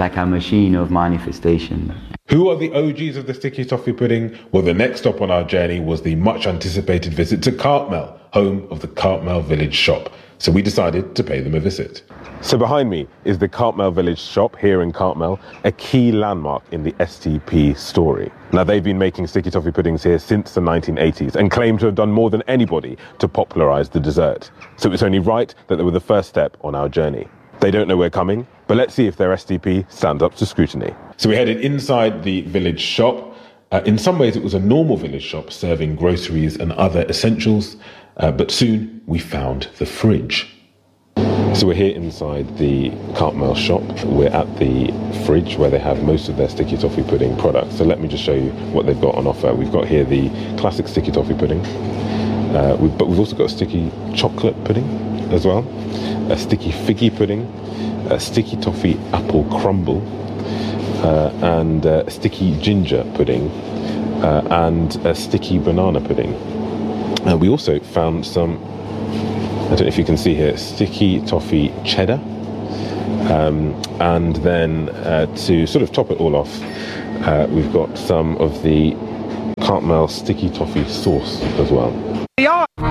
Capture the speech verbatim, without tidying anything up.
like a machine of manifestation. Who are the O Gs of the sticky toffee pudding? Well, the next stop on our journey was the much anticipated visit to Cartmel, home of the Cartmel Village shop. So we decided to pay them a visit. So behind me is the Cartmel Village shop here in Cartmel, a key landmark in the S T P story. Now, they've been making sticky toffee puddings here since the nineteen eighties and claim to have done more than anybody to popularise the dessert. So it's only right that they were the first step on our journey. They don't know we're coming, but let's see if their S T P stands up to scrutiny. So we headed inside the village shop. Uh, in some ways, it was a normal village shop serving groceries and other essentials, uh, but soon we found the fridge. So we're here inside the Cartmel shop. We're at the fridge where they have most of their sticky toffee pudding products. So let me just show you what they've got on offer. We've got here the classic sticky toffee pudding, uh, we've, but we've also got a sticky chocolate pudding as well, a sticky figgy pudding, a sticky toffee apple crumble, uh, and uh, sticky ginger pudding, uh, and a sticky banana pudding. Uh, we also found some, I don't know if you can see here, sticky toffee cheddar. Um, and then uh, to sort of top it all off, uh, we've got some of the Cartmel sticky toffee sauce as well. Yeah.